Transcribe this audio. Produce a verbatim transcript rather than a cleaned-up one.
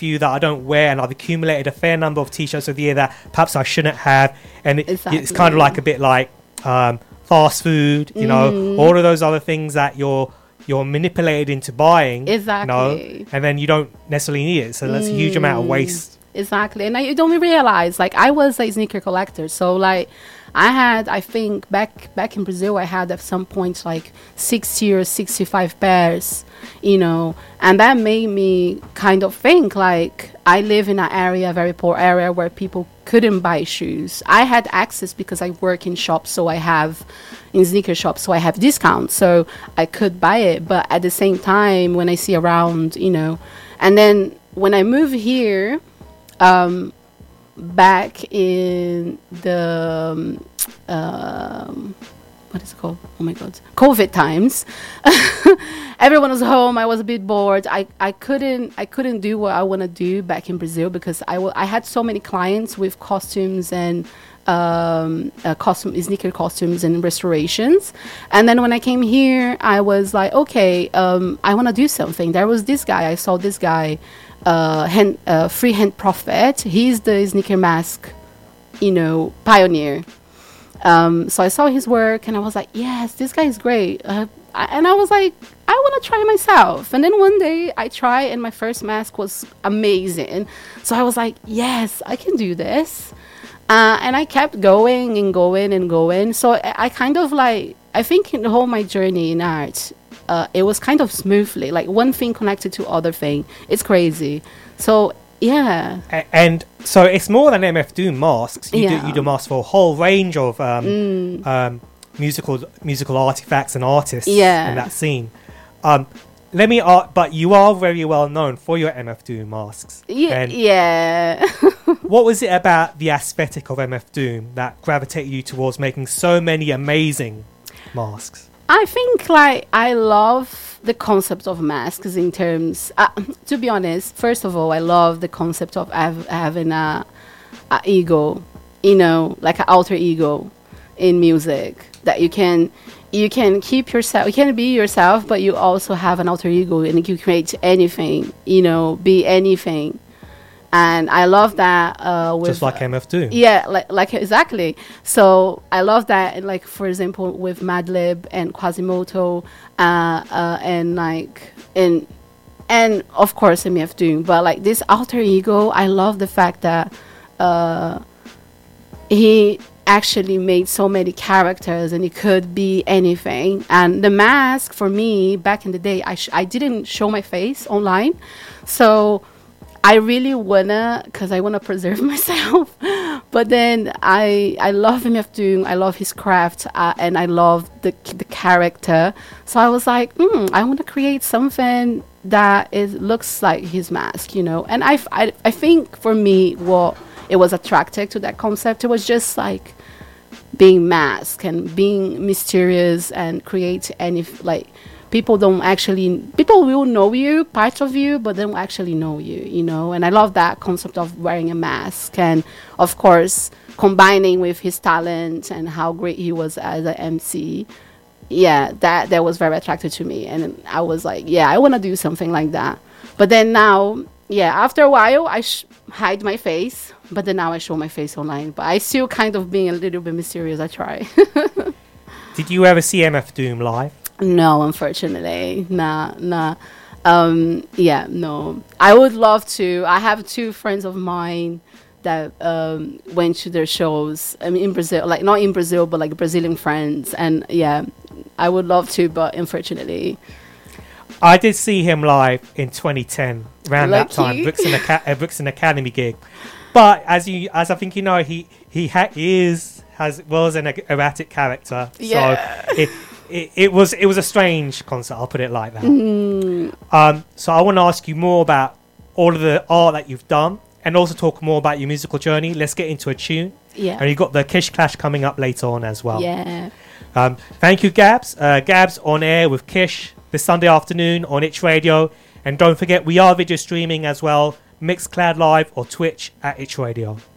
few that I don't wear, and I've accumulated a fair number of t-shirts of the year that perhaps I shouldn't have, and it, Exactly. it's kind of like a bit like um, fast food, you know, Mhm. all of those other things that you're you're manipulated into buying, Exactly. you know, and then you don't necessarily need it, so that's a huge amount of Mm. waste. Exactly. And I you don't realize, like, I was a sneaker collector. So, like, I had, I think, back back in Brazil, I had at some point, like, sixty or sixty-five pairs, you know. And that made me kind of think, like, I live in an area, a very poor area, where people couldn't buy shoes. I had access because I work in shops, so I have, in sneaker shops, so I have discounts. So I could buy it. But at the same time, when I see around, you know, and then when I moved here, um, back in the um, um, what is it called? Oh my God, COVID times. Everyone was home. I was a bit bored. I, I couldn't I couldn't do what I want to do back in Brazil because I, w- I had so many clients with costumes and um, uh, costume sneaker costumes and restorations. And then when I came here, I was like, okay, um, I want to do something. There was this guy. I saw this guy. Uh, hand, uh, Free Hand Prophet. He's the sneaker mask, you know, pioneer. Um, so I saw his work and I was like, yes, this guy is great. Uh, I, and I was like, I want to try myself. And then one day I tried and my first mask was amazing. So I was like, yes, I can do this. Uh, and I kept going and going and going. So I, I kind of like, I think in the whole my journey in art, Uh, it was kind of smoothly, like one thing connected to other thing. It's crazy. So yeah. A- and so it's more than M F Doom masks. You Yeah. do you do masks for a whole range of um, Mm. um, musical musical artifacts and artists Yeah. in that scene. Um, let me, uh, but you are very well known for your M F Doom masks. Ye- And yeah. what was it about the aesthetic of M F Doom that gravitated you towards making so many amazing masks? I think like I love the concept of masks in terms. Uh, to be honest, first of all, I love the concept of hav- having a, a ego, you know, like an alter ego in music that you can you can keep yourself. You can be yourself, but you also have an alter ego, and you create anything, you know, be anything. And I love that. Uh, with, Just like M F Doom. Yeah, like like exactly. So I love that. Like for example, with Madlib and Quasimoto, uh, uh, and like and and of course M F Doom. But like this alter ego, I love the fact that uh, he actually made so many characters, and it could be anything. And the mask for me back in the day, I sh- I didn't show my face online, so. I really wanna, because I wanna preserve myself. But then I I love M F Doom. I love his craft, uh, and I love the the character. So I was like, hmm, I want to create something that is looks like his mask, you know. And I, f- I I think for me, what it was attractive to that concept, it was just like being masked and being mysterious and create any f- like. People don't actually, people will know you, parts of you, but they don't actually know you, you know? And I love that concept of wearing a mask. And of course, combining with his talent and how great he was as an M C. Yeah, that, that was very attractive to me. And I was like, yeah, I want to do something like that. But then now, yeah, after a while, I sh- hide my face. But then now I show my face online. But I still kind of being a little bit mysterious, I try. Did you ever see M F Doom live? No, unfortunately, nah, nah. Um, yeah, no. I would love to. I have two friends of mine that um, went to their shows. I mean, in Brazil, like not in Brazil, but like Brazilian friends. And yeah, I would love to, but unfortunately, I did see him live in twenty ten, around that Lucky. time, Brixton, Aca- uh, Brixton Academy gig. But as you, as I think you know, he he, ha- he is has was an er- erratic character. Yeah. So it, it it was it was a strange concert. I'll put it like that. mm, Um, so I want to ask you more about all of the art that you've done, and also talk more about your musical journey. Let's get into a tune. yeah, And you've got the Kish Clash coming up later on as well. yeah. Um, thank you, Gabs. Uh, Gabs on air with Kish this Sunday afternoon on Itch Radio. And don't forget, we are video streaming as well. Mixcloud Live or Twitch at Itch Radio.